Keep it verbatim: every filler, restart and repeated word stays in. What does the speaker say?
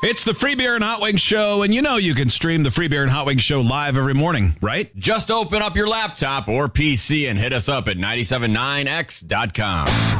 It's the Free Beer and Hot Wings Show, and you know you can stream the Free Beer and Hot Wings Show live every morning, right? Just open up your laptop or P C and hit us up at nine seven nine x dot com.